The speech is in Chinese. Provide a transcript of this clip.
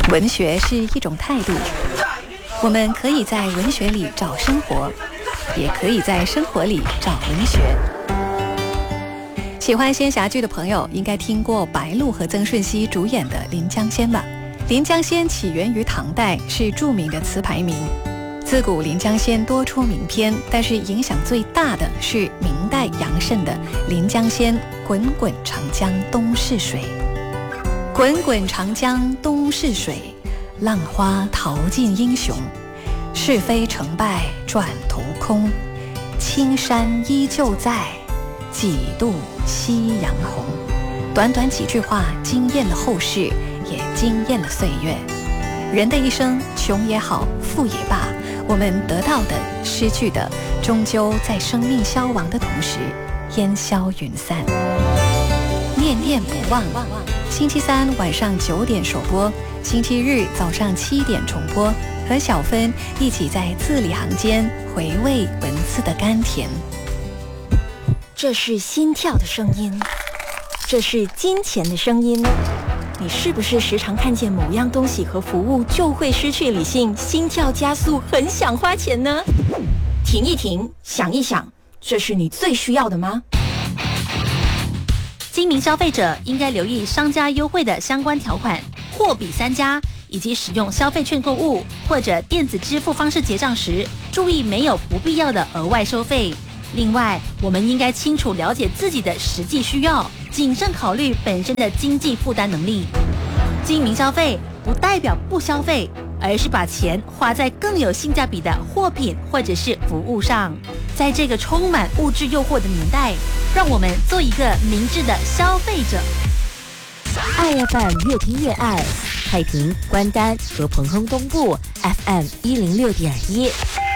文学是一种态度，我们可以在文学里找生活，也可以在生活里找文学。喜欢仙侠剧的朋友应该听过白鹿和曾舜晞主演的《临江仙》吧？《临江仙》起源于唐代，是著名的词牌名。自古《临江仙》多出名篇，但是影响最大的是明代杨慎的《临江仙》，滚滚长江东逝水。滚滚长江东逝水，浪花淘尽英雄。是非成败转头空，青山依旧在，几度夕阳红。短短几句话惊艳了后世，也惊艳了岁月。人的一生，穷也好，富也罢，我们得到的、失去的，终究在生命消亡的同时烟消云散。念念不忘，星期三晚上9点首播，星期日早上7点重播，和小芬一起在字里行间回味文字的甘甜。 这是心跳的声音，这是金钱的声音。你是不是时常看见某样东西和服务就会失去理性，心跳加速，很想花钱呢？停一停，想一想，这是你最需要的吗？ 精明消费者应该留意商家优惠的相关条款，货比三家，以及使用消费券购物或者电子支付方式结账时，注意没有不必要的额外收费。另外，我们应该清楚了解自己的实际需要，谨慎考虑本身的经济负担能力。精明消费不代表不消费，而是把钱花在更有性价比的货品或者是服务上。在这个充满物质诱惑的年代，让我们做一个明智的消费者。 爱 FM 越听越爱，太平、关丹和彭亨东部 FM 106.1。